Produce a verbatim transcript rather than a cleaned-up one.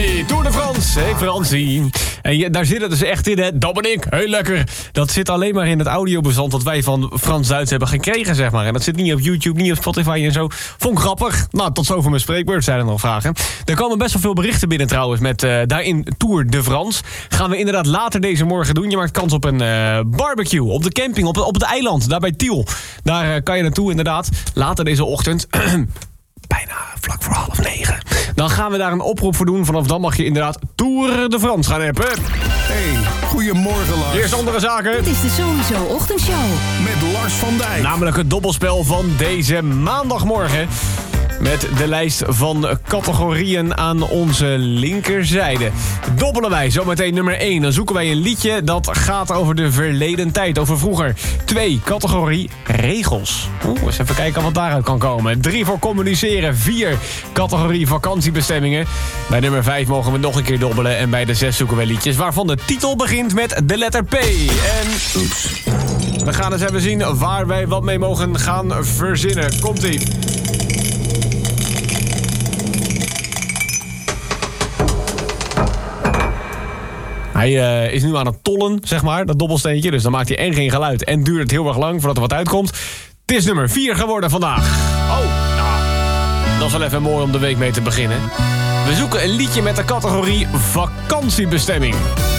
Hey, Tour de France. Hey, Fransie. En je, daar zit het dus echt in, hè. Dat ben ik. Heel lekker. Dat zit alleen maar in het audiobestand dat wij van Frans-Duits hebben gekregen, zeg maar. En dat zit niet op YouTube, niet op Spotify en zo. Vond ik grappig. Nou, tot zover mijn spreekbeurt, zijn er nog vragen. Er komen best wel veel berichten binnen trouwens met uh, daarin Tour de France. Gaan we inderdaad later deze morgen doen. Je maakt kans op een uh, barbecue op de camping, op, op het eiland, daar bij Tiel. Daar uh, kan je naartoe inderdaad. Later deze ochtend... bijna vlak voor half negen. Dan gaan we daar een oproep voor doen. Vanaf dan mag je inderdaad Tour de France gaan appen. Hey, goedemorgen Lars. Eerst andere zaken. Dit is de Sowieso Ochtendshow. Met Lars van Dijk. Namelijk het dobbelspel van deze maandagmorgen. Met de lijst van categorieën aan onze linkerzijde. Dobbelen wij zometeen nummer één. Dan zoeken wij een liedje dat gaat over de verleden tijd, over vroeger. twee. Categorie regels. Oeh, eens even kijken wat daaruit kan komen. drie voor communiceren. vier. Categorie vakantiebestemmingen. Bij nummer vijf mogen we nog een keer dobbelen. En bij de zes zoeken wij liedjes waarvan de titel begint met de letter P. En oeps. We gaan eens even zien waar wij wat mee mogen gaan verzinnen. Komt-ie. Hij uh, is nu aan het tollen, zeg maar, dat dobbelsteentje. Dus dan maakt hij en geen geluid en duurt het heel erg lang voordat er wat uitkomt. Het is nummer vier geworden vandaag. Oh, nou, dat is wel even mooi om de week mee te beginnen. We zoeken een liedje met de categorie vakantiebestemming.